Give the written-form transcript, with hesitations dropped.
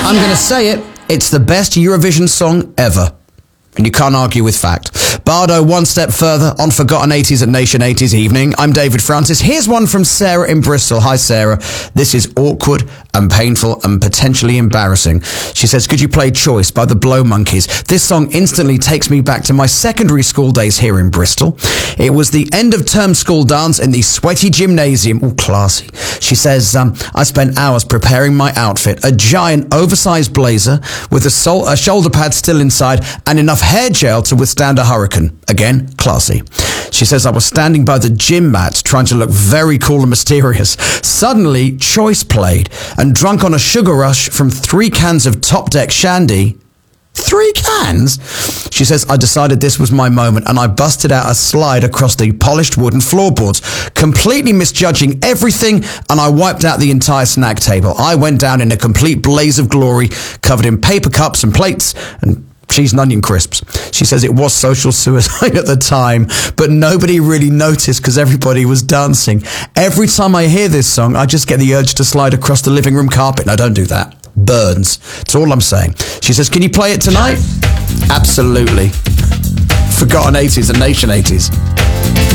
I'm going to say it. It's the best Eurovision song ever. And you can't argue with fact. Bardo, one step further on Forgotten 80s at Nation 80s Evening. I'm David Francis. Here's one from Sarah in Bristol. Hi, Sarah. This is awkward and painful and potentially embarrassing. She says, could you play Choice by the Blow Monkeys? This song instantly takes me back to my secondary school days here in Bristol. It was the end of term school dance in the sweaty gymnasium. Oh, classy. She says, I spent hours preparing my outfit, a giant oversized blazer with a shoulder pad still inside and enough hair gel to withstand a hurricane. Again, classy. She says, I was standing by the gym mat trying to look very cool and mysterious. Suddenly, Choice played, and drunk on a sugar rush from 3 cans of Top Deck Shandy. 3 cans? She says, I decided this was my moment, and I busted out a slide across the polished wooden floorboards, completely misjudging everything, and I wiped out the entire snack table. I went down in a complete blaze of glory, covered in paper cups and plates and cheese and onion crisps. She says it was social suicide at the time, but nobody really noticed because everybody was dancing. Every time I hear this song, I just get the urge to slide across the living room carpet. No, don't do that. Burns. That's all I'm saying. She says, can you play it tonight? Absolutely. Forgotten 80s and Nation 80s.